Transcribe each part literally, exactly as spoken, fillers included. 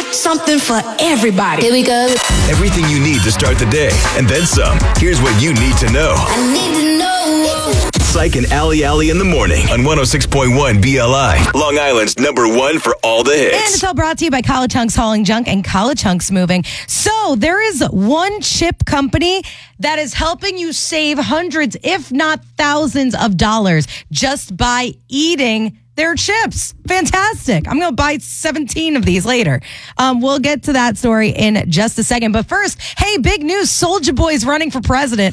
something for everybody. Here we go. Everything you need to start the day, and then some. Here's what you need to know. I need to know. Psych and Allie Allie in the morning on one oh six point one B L I. Long Island's number one for all the hits. And it's all brought to you by College Hunks Hauling Junk and College Hunks Moving. So there is one chip company that is helping you save hundreds, if not thousands of dollars just by eating their chips. Fantastic. I'm going to buy seventeen of these later. Um, we'll get to that story in just a second. But first, hey, big news. Soulja Boy's running for president.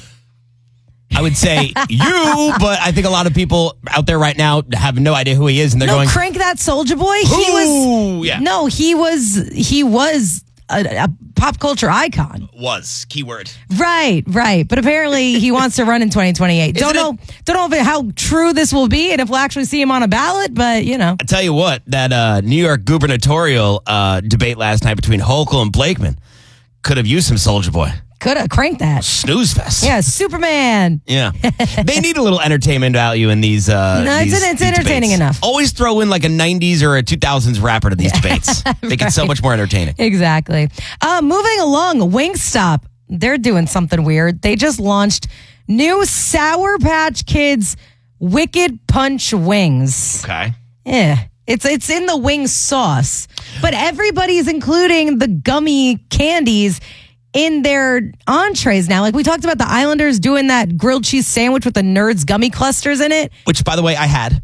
I would say you, but I think a lot of people out there right now have no idea who he is, and they're no, going, crank that Soulja Boy. Who? He was Yeah. no, he was he was a, a pop culture icon. Was keyword. Right, right. But apparently he wants to run in twenty twenty-eight. Don't Isn't know it- don't know if it, how true this will be and if we'll actually see him on a ballot, but you know. I tell you what, that uh, New York gubernatorial uh, debate last night between Hochul and Blakeman could have used some Soulja Boy. Could have cranked that. Snooze fest. Yeah, Superman. Yeah. They need a little entertainment value in these uh No, it's- these- it's these entertaining debates. enough. Always throw in like a nineties or a two thousands rapper to these debates. Make it so much more entertaining. Exactly. Uh, moving along, Wingstop. They're doing something weird. They just launched new Sour Patch Kids Wicked Punch Wings. Okay. Yeah. It's it's in the wing sauce. But everybody's including the gummy candies in their entrees now. Like we talked about the Islanders doing that grilled cheese sandwich with the Nerds gummy clusters in it. Which, by the way, I had.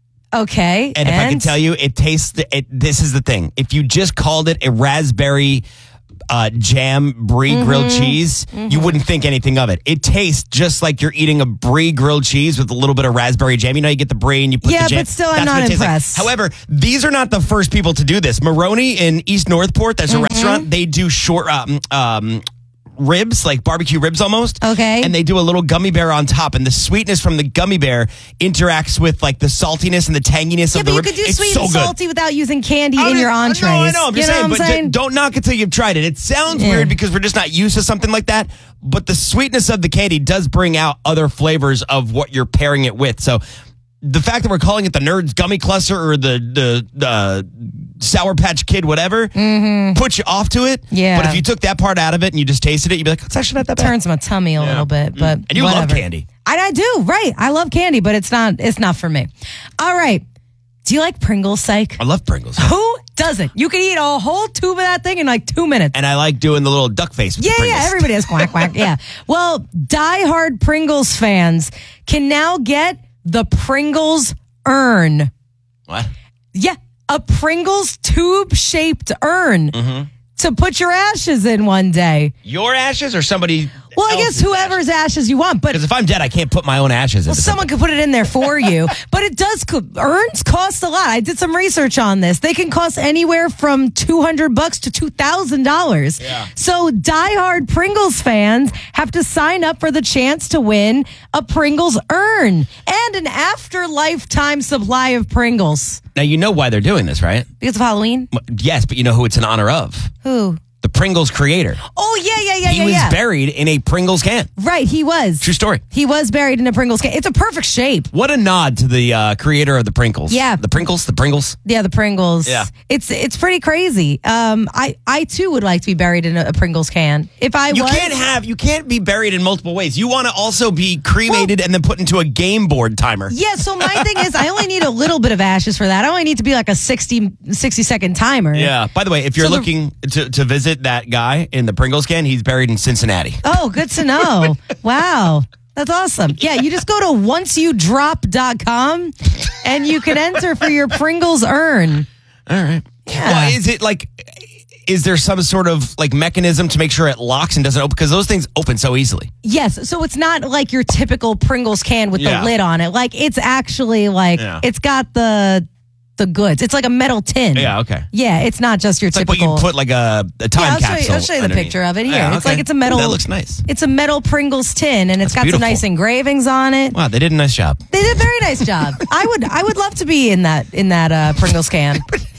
Okay. And, if I can tell you, it tastes, it, this is the thing. If you just called it a raspberry uh, jam brie Mm-hmm. grilled cheese, you wouldn't think anything of it. It tastes just like you're eating a brie grilled cheese with a little bit of raspberry jam. You know, you get the brie and you put Yeah, the jam. but still, I'm That's what not it tastes like. impressed. However, these are not the first people to do this. Maroni in East Northport, that's a Mm-hmm. restaurant. They do short, um, um, ribs, like barbecue ribs almost. Okay. And they do a little gummy bear on top, and the sweetness from the gummy bear interacts with like the saltiness and the tanginess Yeah, of but the you rib. could do it's sweet so and good. salty without using candy I in mean, your entrees. No, I know. I'm just you know saying, what but I'm saying? d- don't knock it till you've tried it. It sounds Yeah. weird because we're just not used to something like that. But the sweetness of the candy does bring out other flavors of what you're pairing it with. So the fact that we're calling it the Nerds Gummy Cluster or the the, the Sour Patch Kid, whatever, puts you off to it. Yeah. But if you took that part out of it and you just tasted it, you'd be like, it's actually not that bad. Turns my tummy a little bit, but And you love whatever. candy. I, I do, right? I love candy, but it's not. It's not for me. All right. Do you like Pringles, Psych? I love Pringles. Who doesn't? You can eat a whole tube of that thing in like two minutes. And I like doing the little duck face with Yeah, the Pringles. yeah, everybody has quack quack. Yeah. Well, diehard Pringles fans can now get the Pringles urn. What? Yeah, a Pringles tube-shaped urn to put your ashes in one day. Your ashes or somebody Well, I guess else's whoever's ashes you want, but Because if I'm dead, I can't put my own ashes well, into someone something. could put it in there for you. But it does, co- urns cost a lot. I did some research on this. They can cost anywhere from two hundred bucks to two thousand dollars. Yeah. So diehard Pringles fans have to sign up for the chance to win a Pringles urn and an after lifetime supply of Pringles. Now, you know why they're doing this, right? Because of Halloween? Yes, but you know who it's in honor of? Who? The Pringles creator. Oh, yeah, yeah, yeah, he yeah, was yeah. buried in a Pringles can. Right, he was. True story. He was buried in a Pringles can. It's a perfect shape. What a nod to the uh, creator of the Pringles. Yeah. The Pringles, the Pringles. Yeah, the Pringles. Yeah. It's it's pretty crazy. Um, I, I too would like to be buried in a, a Pringles can. If I You was, can't have, you can't be buried in multiple ways. You want to also be cremated and then put into a game board timer. Yeah, so my thing is I only need a little bit of ashes for that. I only need to be like a sixty, sixty second timer. Yeah. By the way, if you're So the- looking to, to visit that guy in the Pringles can, he's buried in Cincinnati. Oh, good to know. Wow. That's awesome. Yeah, you just go to once you drop dot com and you can enter for your Pringles urn. All right. Yeah. Well, is it like, is there some sort of like mechanism to make sure it locks and doesn't open? Because those things open so easily. Yes, so it's not like your typical Pringles can with Yeah. the lid on it. Like it's actually like Yeah. it's got the the goods. It's like a metal tin. Yeah, okay. Yeah, it's not just your It's like typical. what you put like a, a time yeah, I'll show you, capsule I'll show you the underneath. picture of it here. Yeah, It's okay. like it's a metal. That looks nice. It's a metal Pringles tin, and it's That's got beautiful. some nice engravings on it. Wow, they did a nice job. They did a very nice job. I would I would love to be in that in that uh, Pringles can.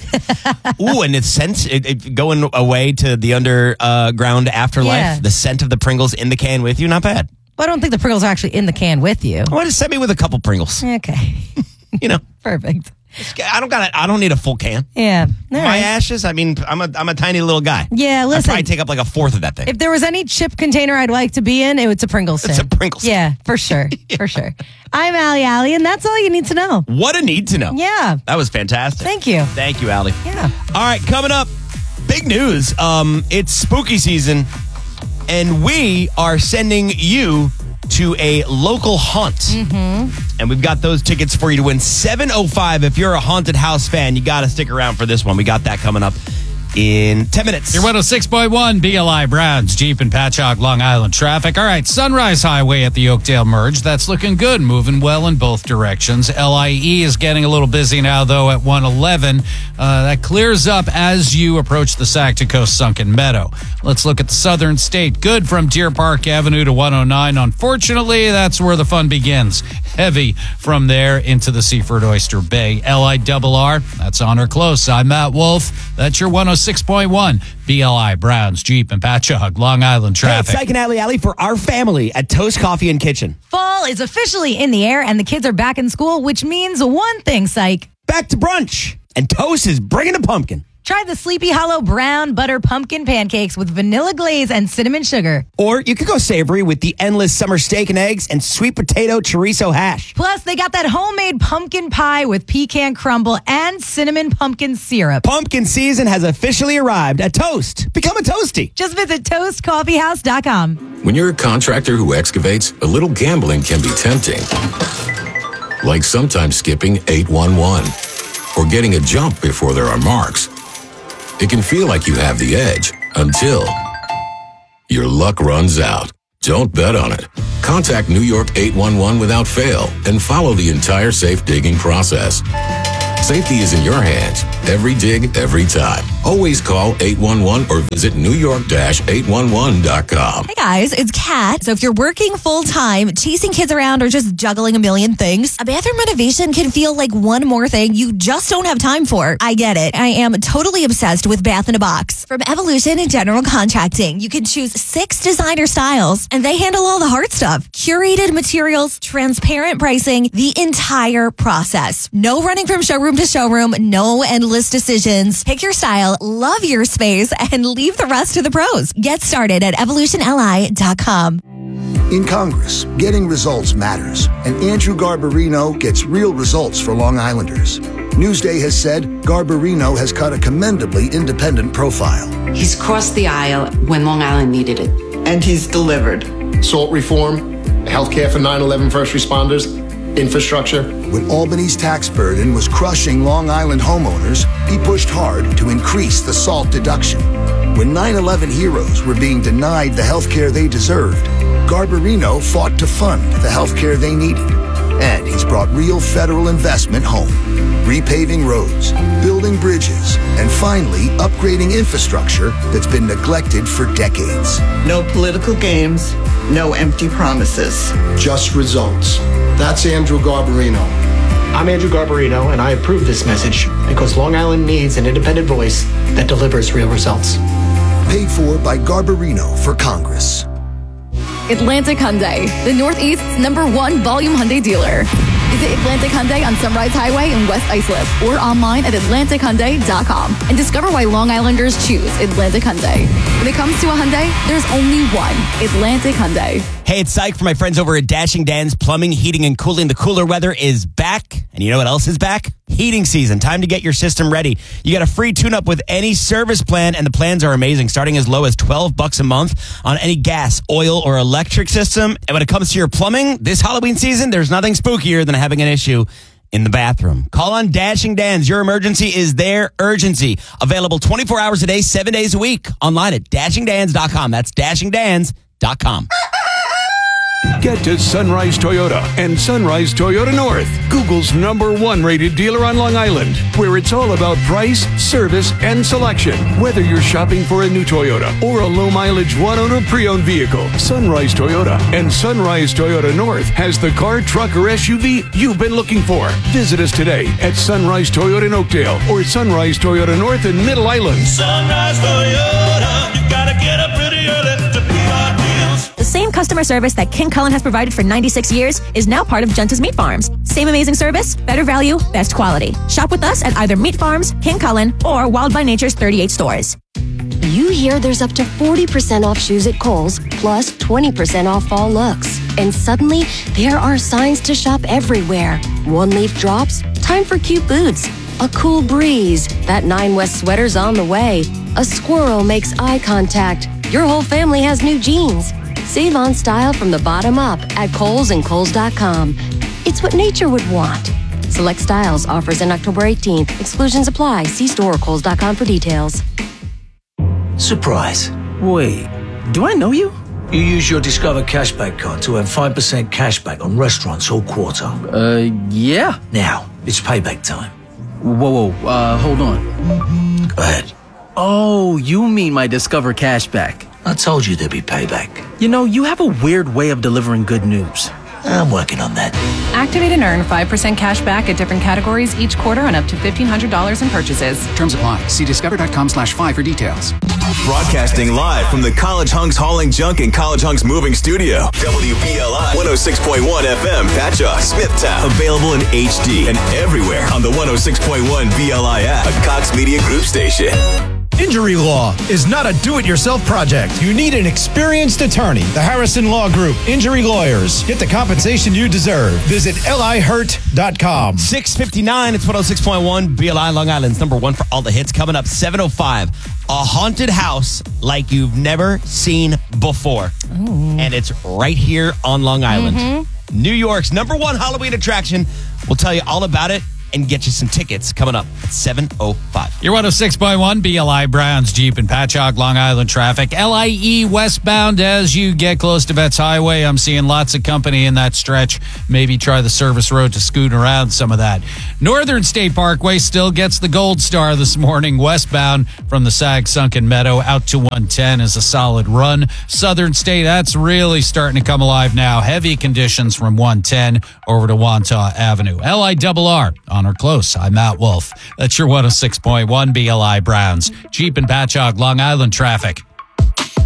Ooh, and it's scent it, it, going away to the underground afterlife. Yeah. The scent of the Pringles in the can with you, not bad. But I don't think the Pringles are actually in the can with you. Why just send me with a couple Pringles? Okay, You know, perfect. I don't got. I don't need a full can. Yeah. All My right. ashes. I mean, I'm a I'm a tiny little guy. Yeah, I'd listen. probably take up like a fourth of that thing. If there was any chip container I'd like to be in, it was a Pringles tin. It's a Pringles tin. Yeah, for sure. For sure. I'm Allie Allie, and that's all you need to know. What a need to know. Yeah. That was fantastic. Thank you. Thank you, Allie. Yeah. All right, coming up, big news. Um, it's spooky season, and we are sending you to a local haunt. Mm-hmm. And we've got those tickets for you to win. seven oh five. If you're a haunted house fan, you got to stick around for this one. We got that coming up in ten minutes. Your one oh six point one B L I Browns, Jeep and Patchogue, Long Island traffic. All right, Sunrise Highway at the Oakdale Merge. That's looking good, moving well in both directions. L I E is getting a little busy now, though, at one eleven. Uh, that clears up as you approach the Sactico Sunken Meadow. Let's look at the Southern State. Good from Deer Park Avenue to one oh nine. Unfortunately, that's where the fun begins. Heavy from there into the Seaford Oyster Bay. L I R R, that's on or close. I'm Matt Wolf. That's your one oh six point one B L I Browns, Jeep and Patchogue, Long Island traffic. Hey, it's Syke and Alley Alley for our family at Toast Coffee and Kitchen. Fall is officially in the air, and the kids are back in school, which means one thing, Psych. Back to brunch. And Toast is bringing a pumpkin. Try the Sleepy Hollow brown butter pumpkin pancakes with vanilla glaze and cinnamon sugar. Or you could go savory with the endless summer steak and eggs and sweet potato chorizo hash. Plus, they got that homemade pumpkin pie with pecan crumble and cinnamon pumpkin syrup. Pumpkin season has officially arrived at Toast. Become a Toasty. Just visit toast coffee house dot com. When you're a contractor who excavates, a little gambling can be tempting. Like sometimes skipping eight one one or getting a jump before there are marks. It can feel like you have the edge until your luck runs out. Don't bet on it. Contact New York eight one one without fail and follow the entire safe digging process. Safety is in your hands. Every dig, every time. Always call eight one one or visit new york dash eight one one dot com. Hey guys, it's Kat. So if you're working full time, chasing kids around, or just juggling a million things, a bathroom renovation can feel like one more thing you just don't have time for. I get it. I am totally obsessed with Bath in a Box. From Evolution and General Contracting, you can choose six designer styles, and they handle all the hard stuff. Curated materials, transparent pricing, the entire process. No running from showroom to showroom, no endless decisions. Pick your style, love your space, and leave the rest to the pros. Get started at evolution l i dot com. In Congress, getting results matters, and Andrew Garbarino gets real results for Long Islanders. Newsday has said Garbarino has cut a commendably independent profile. He's crossed the aisle when Long Island needed it. And he's delivered. Salt reform, healthcare for nine eleven first responders, infrastructure. When Albany's tax burden was crushing Long Island homeowners, he pushed hard to increase the SALT deduction. When nine eleven heroes were being denied the health care they deserved, Garbarino fought to fund the health care they needed. And he's brought real federal investment home. Repaving roads, building bridges, and finally upgrading infrastructure that's been neglected for decades. No political games, no empty promises. Just results. That's Andrew Garbarino. I'm Andrew Garbarino, and I approve this message because Long Island needs an independent voice that delivers real results. Paid for by Garbarino for Congress. Atlantic Hyundai, the Northeast's number one volume Hyundai dealer. Visit Atlantic Hyundai on Sunrise Highway in West Islip or online at atlantic hyundai dot com and discover why Long Islanders choose Atlantic Hyundai. When it comes to a Hyundai, there's only one, Atlantic Hyundai. Hey, it's Syke for my friends over at Dashing Dan's Plumbing, Heating, and Cooling. The cooler weather is back. And you know what else is back? Heating season. Time to get your system ready. You get a free tune-up with any service plan, and the plans are amazing, starting as low as twelve bucks a month on any gas, oil, or electric system. And when it comes to your plumbing, this Halloween season, there's nothing spookier than having an issue in the bathroom. Call on Dashing Dan's. Your emergency is their urgency. Available twenty-four hours a day, seven days a week. Online at dashing dans dot com. That's dashing dans dot com. Get to Sunrise Toyota and Sunrise Toyota North, Google's number one rated dealer on Long Island, where it's all about price, service, and selection. Whether you're shopping for a new Toyota or a low mileage one owner pre-owned vehicle, Sunrise Toyota and Sunrise Toyota North has the car, truck, or S U V you've been looking for. Visit us today at Sunrise Toyota in Oakdale or Sunrise Toyota North in Middle Island. Sunrise Toyota, you gotta get up pretty early to be our deals. The same customer service that King Cullen has provided for ninety-six years is now part of Junta's Meat Farms. Same amazing service, better value, best quality. Shop with us at either Meat Farms, King Cullen, or Wild by Nature's thirty-eight stores. You hear there's up to forty percent off shoes at Kohl's, plus twenty percent off fall looks. And suddenly, there are signs to shop everywhere. One leaf drops, time for cute boots. A cool breeze, that Nine West sweater's on the way. A squirrel makes eye contact. Your whole family has new jeans. Save on style from the bottom up at Kohl's and Kohl's dot com. It's what nature would want. Select styles, offers in October eighteenth. Exclusions apply. See store or Kohl's dot com for details. Surprise. Wait, do I know you? You use your Discover Cashback card to earn five percent cashback on restaurants all quarter. Uh, yeah. Now, it's payback time. Whoa, whoa, uh, hold on. Go ahead. Oh, you mean my Discover Cashback. I told you there'd be payback. You know, you have a weird way of delivering good news. I'm working on that. Activate and earn five percent cash back at different categories each quarter on up to fifteen hundred dollars in purchases. Terms apply. See discover.com slash five for details. Broadcasting live from the College Hunks Hauling Junk and College Hunks Moving Studio. W B L I one oh six point one F M, Patchogue, Smithtown. Available in H D and everywhere on the one oh six point one B L I app, a Cox Media Group station. Injury law is not a do-it-yourself project. You need an experienced attorney. The Harrison Law Group, Injury Lawyers. Get the compensation you deserve. Visit L I hurt dot com. six fifty-nine, it's one oh six point one B L I, Long Island's number one for all the hits. Coming up, seven oh five, a haunted house like you've never seen before. Ooh. And it's right here on Long Island. Mm-hmm. New York's number one Halloween attraction. We'll tell you all about it and get you some tickets coming up at seven oh five. You're one oh six point one B L I Browns, Jeep and Patchogue, Long Island traffic. L I E westbound as you get close to Betts Highway. I'm seeing lots of company in that stretch. Maybe try the service road to scoot around some of that. Northern State Parkway still gets the gold star this morning. Westbound from the Sag Sunken Meadow out to one ten is a solid run. Southern State, that's really starting to come alive now. Heavy conditions from one ten over to Wantagh Avenue. L I R R on or close. I'm Matt Wolf. That's your one oh six point one B L I Browns, Jeep and Patchogue, Long Island traffic.